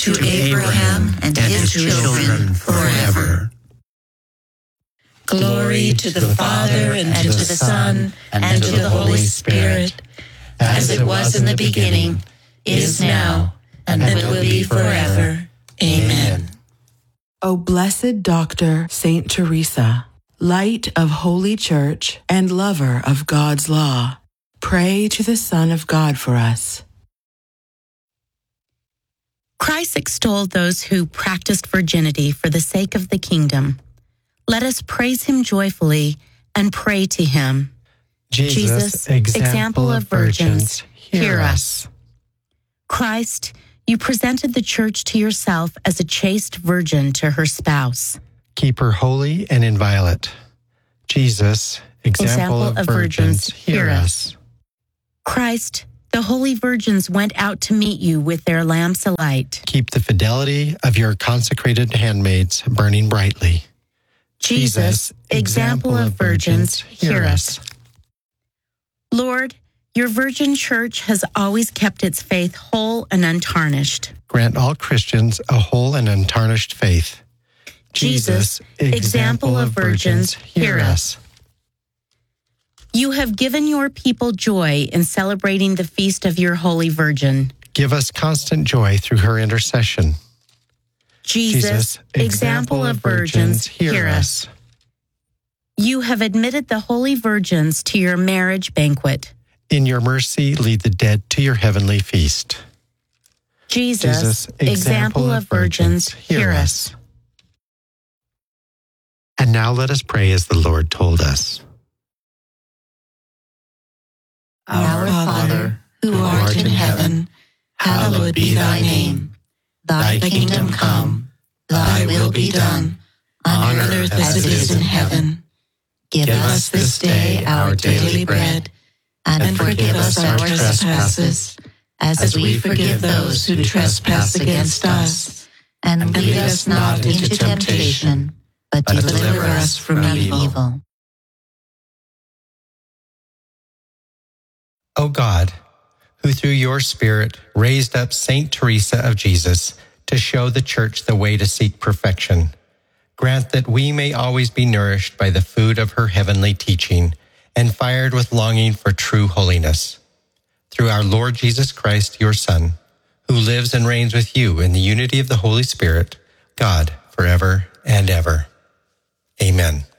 to Abraham and his children forever. Glory to the Father, and to the Son, and to the Holy Spirit, as it was in the beginning, is now, and will be forever. Amen. O blessed Doctor Saint Teresa, light of Holy Church and lover of God's law, pray to the Son of God for us. Christ extolled those who practiced virginity for the sake of the kingdom. Let us praise him joyfully and pray to him. Jesus, example of virgins, hear us. Christ, you presented the church to yourself as a chaste virgin to her spouse. Keep her holy and inviolate. Jesus, example of virgins, hear us. Christ, the holy virgins went out to meet you with their lamps alight. Keep the fidelity of your consecrated handmaids burning brightly. Jesus, example of virgins, hear us. Lord, your virgin church has always kept its faith whole and untarnished. Grant all Christians a whole and untarnished faith. Jesus, example of virgins, hear us. You have given your people joy in celebrating the feast of your Holy Virgin. Give us constant joy through her intercession. Jesus, example of virgins, hear us. You have admitted the holy virgins to your marriage banquet. In your mercy, lead the dead to your heavenly feast. Jesus, example of virgins, hear us. And now let us pray as the Lord told us. Our Father, who art in heaven, hallowed be thy name. Thy kingdom come, thy will be done, on earth as it is in heaven. Give us this day our daily bread, and forgive us our trespasses, as we forgive those who trespass against us. And lead us not into temptation, but deliver us from evil. O God, who through your Spirit raised up Saint Teresa of Jesus to show the Church the way to seek perfection, grant that we may always be nourished by the food of her heavenly teaching and fired with longing for true holiness. Through our Lord Jesus Christ, your Son, who lives and reigns with you in the unity of the Holy Spirit, God, forever and ever. Amen.